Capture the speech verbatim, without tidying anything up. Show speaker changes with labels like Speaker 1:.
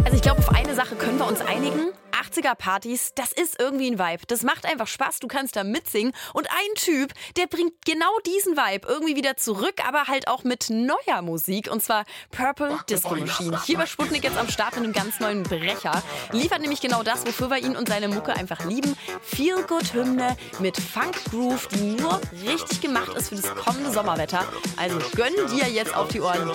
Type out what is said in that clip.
Speaker 1: Also ich glaube, auf eine Sache können wir uns einigen. achtziger-Partys, das ist irgendwie ein Vibe. Das macht einfach Spaß, du kannst da mitsingen. Und ein Typ, der bringt genau diesen Vibe irgendwie wieder zurück, aber halt auch mit neuer Musik. Und zwar Purple Disco Machine. Hier bei Sputnik jetzt am Start mit einem ganz neuen Brecher. Liefert nämlich genau das, wofür wir ihn und seine Mucke einfach lieben. Feel-Good-Hymne mit Funk-Groove, die nur richtig gemacht ist für das kommende Sommerwetter. Also gönn dir jetzt auf die Ohren